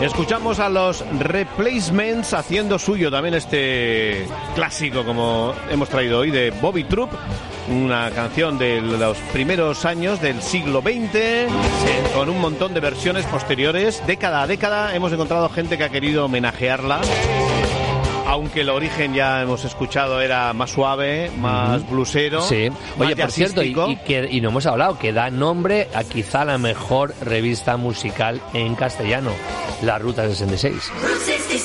Escuchamos a los Replacements haciendo suyo también este clásico, como hemos traído hoy, de Bobby Troup, una canción de los primeros años del siglo XX, con un montón de versiones posteriores. Década a década hemos encontrado gente que ha querido homenajearla, aunque el origen, ya hemos escuchado, era más suave, más blusero. Sí. Oye, más por cierto, y no hemos hablado, que da nombre a quizá la mejor revista musical en castellano, La Ruta 66.